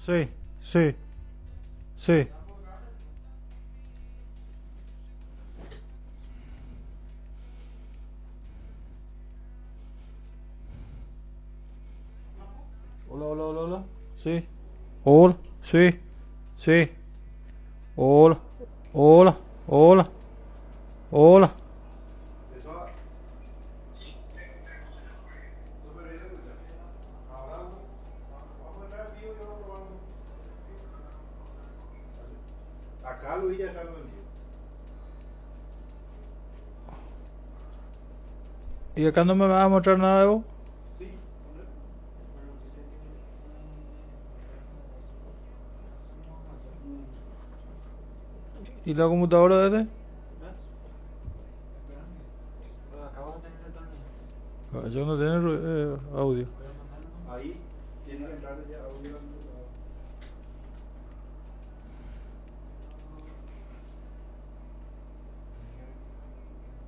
Sí, sí, sí. Hola, hola, hola, hola. Sí. Hola, sí, sí. Hola, hola, hola, hola. Eso va súper bien, escucha. Ahora vamos a entrar en vivo y vamos a probar. Acá Luis ya está en vivo. ¿Y acá no me vas a mostrar nada de vos? Sí, poner. ¿Y la computadora desde? ¿Eh? Esperando. Pues acá vas a tener retorno. Yo no tiene audio. Ahí tiene que entrar ya audio.